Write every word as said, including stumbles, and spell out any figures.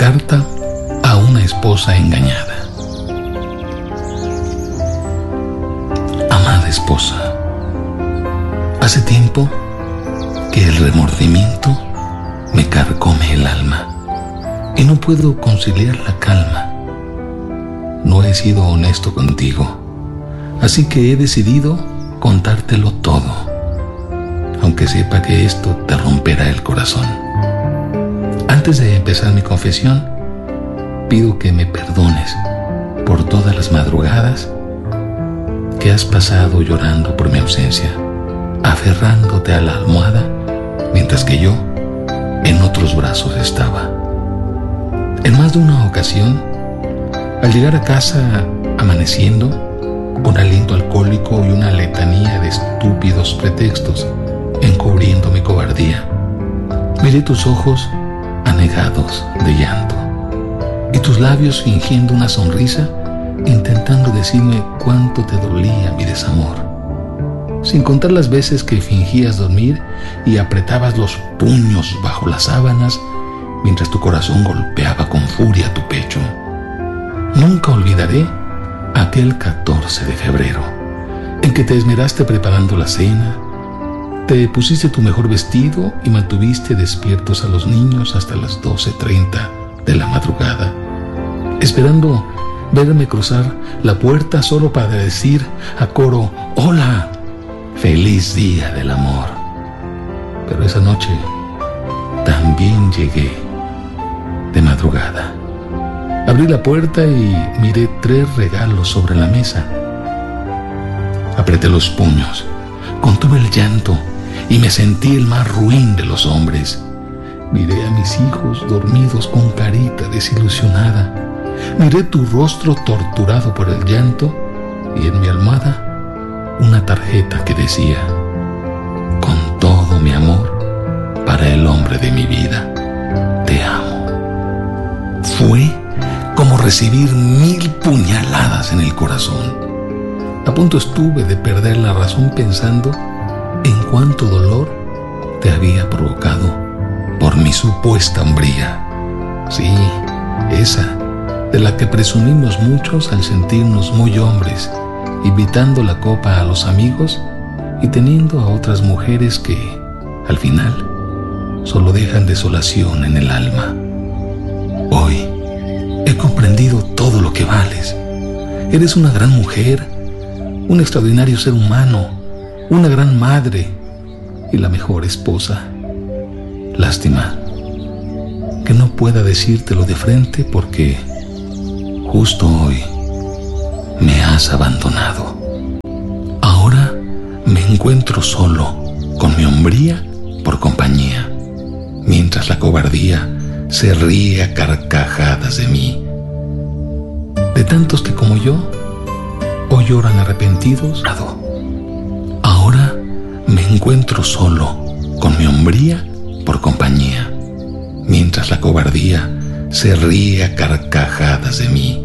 Carta a una esposa engañada. Amada esposa, hace tiempo que el remordimiento me carcome el alma y no puedo conciliar la calma. No he sido honesto contigo, así que he decidido contártelo todo, aunque sepa que esto te romperá el corazón. Antes de empezar mi confesión, pido que me perdones por todas las madrugadas que has pasado llorando por mi ausencia, aferrándote a la almohada mientras que yo en otros brazos estaba. En más de una ocasión, al llegar a casa amaneciendo, con aliento alcohólico y una letanía de estúpidos pretextos encubriendo mi cobardía, miré tus ojos anegados de llanto y tus labios fingiendo una sonrisa, intentando decirme cuánto te dolía mi desamor, sin contar las veces que fingías dormir y apretabas los puños bajo las sábanas mientras tu corazón golpeaba con furia tu pecho. Nunca olvidaré aquel catorce de febrero en que te esmeraste preparando la cena, te pusiste tu mejor vestido y mantuviste despiertos a los niños hasta las doce treinta de la madrugada, esperando verme cruzar la puerta solo para decir a coro: hola, feliz día del amor. Pero esa noche también llegué de madrugada. Abrí la puerta y miré tres regalos sobre la mesa. Apreté los puños, contuve el llanto y me sentí el más ruin de los hombres. Miré a mis hijos dormidos con carita desilusionada. Miré tu rostro torturado por el llanto y en mi almohada una tarjeta que decía: con todo mi amor para el hombre de mi vida, te amo. Fue como recibir mil puñaladas en el corazón. A punto estuve de perder la razón pensando en cuánto dolor te había provocado por mi supuesta hombría. Sí, esa de la que presumimos muchos al sentirnos muy hombres, invitando la copa a los amigos y teniendo a otras mujeres que, al final, solo dejan desolación en el alma. Hoy he comprendido todo lo que vales. Eres una gran mujer, un extraordinario ser humano, una gran madre y la mejor esposa. Lástima que no pueda decírtelo de frente porque justo hoy me has abandonado. Ahora me encuentro solo, con mi hombría por compañía, mientras la cobardía se ríe a carcajadas de mí. De tantos que como yo hoy lloran arrepentidos. Ahora me encuentro solo, con mi hombría por compañía, mientras la cobardía se ríe a carcajadas de mí.